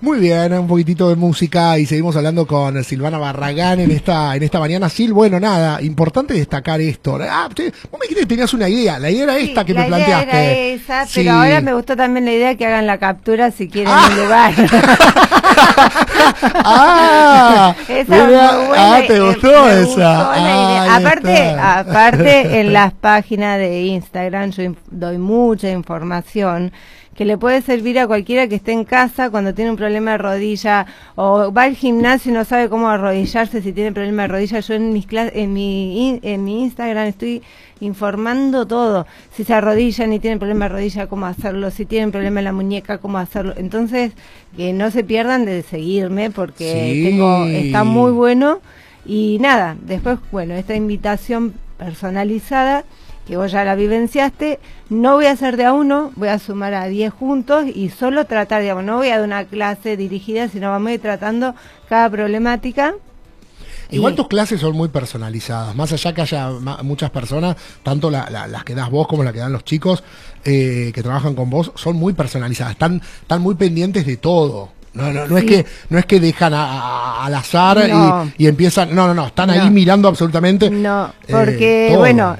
Muy bien, un poquitito de música y seguimos hablando con Silvana Barragán en esta mañana. Sil, bueno, nada, importante destacar esto. Vos me dijiste que tenías una idea, la idea era esta que me planteaste. La idea era esa, Sí. pero ahora me gustó también la idea que hagan la captura si quieren un lugar. Esa es muy buena, ¿te gustó me esa? gustó la idea. Ahí Aparte en las páginas de Instagram yo doy mucha información que le puede servir a cualquiera que esté en casa cuando tiene un problema de rodilla o va al gimnasio y no sabe cómo arrodillarse si tiene problema de rodilla. Yo en mis en mi Instagram estoy informando todo. Si se arrodillan y tienen problema de rodilla, cómo hacerlo. Si tienen problema en la muñeca, cómo hacerlo. Entonces, que no se pierdan de seguirme porque está muy bueno. Y nada, después, bueno, esta invitación personalizada que vos ya la vivenciaste, no voy a hacer de a uno, voy a sumar a 10 juntos y solo tratar, digamos, no voy a dar una clase dirigida, sino vamos a ir tratando cada problemática. Igual tus clases son muy personalizadas, más allá que haya muchas personas, tanto las que das vos como las que dan los chicos que trabajan con vos, son muy personalizadas, están muy pendientes de todo. No sí. es que dejan al azar y empiezan, están ahí mirando absolutamente. No, porque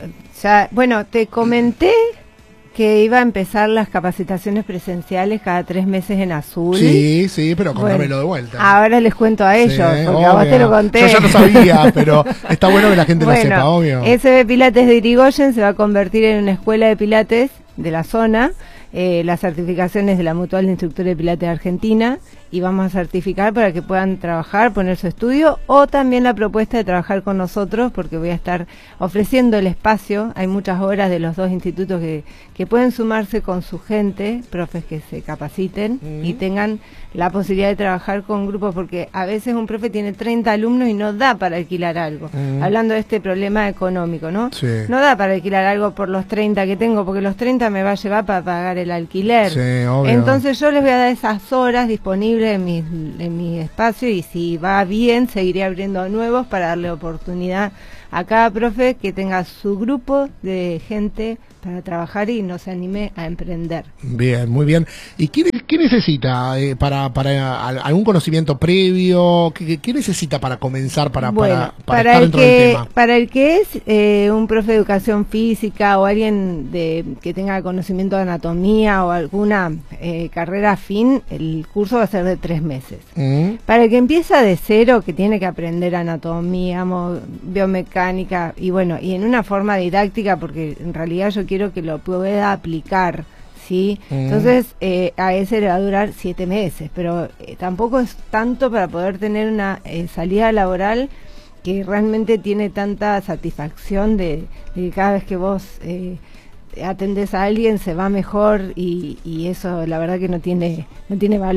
bueno, te comenté que iba a empezar las capacitaciones presenciales cada 3 meses en Azul. Sí, pero contámelo de vuelta. Ahora les cuento a ellos, porque a vos te lo conté. Yo ya lo sabía, pero está bueno que la gente lo sepa, obvio. SB Pilates de Irigoyen se va a convertir en una escuela de pilates de la zona. Las certificaciones de la Mutual de Instructores de Pilates de Argentina, y vamos a certificar para que puedan trabajar, poner su estudio, o también la propuesta de trabajar con nosotros, porque voy a estar ofreciendo el espacio. Hay muchas horas de los 2 institutos que pueden sumarse con su gente, profes que se capaciten y tengan la posibilidad de trabajar con grupos, porque a veces un profe tiene 30 alumnos y no da para alquilar algo. Hablando de este problema económico, ¿no? Sí. No da para alquilar algo por los 30 que tengo, porque los 30 me va a llevar para pagar el alquiler. Sí, obvio. Entonces yo les voy a dar esas horas disponibles en mi espacio, y si va bien seguiré abriendo nuevos para darle oportunidad a cada profe que tenga su grupo de gente para trabajar y no se anime a emprender. Bien, muy bien. ¿Y qué necesita para algún conocimiento previo? ¿Qué necesita para comenzar, para estar dentro del tema? Para el que es un profe de educación física o alguien que tenga conocimiento de anatomía o alguna carrera afín, el curso va a ser de 3 meses. Para el que empieza de cero, que tiene que aprender anatomía, biomecánica y bueno, y en una forma didáctica, porque en realidad yo quiero que lo pueda aplicar, ¿sí? Entonces a ese le va a durar 7 meses, pero tampoco es tanto para poder tener una salida laboral que realmente tiene tanta satisfacción de que cada vez que vos atendés a alguien se va mejor, y eso la verdad que no tiene valor.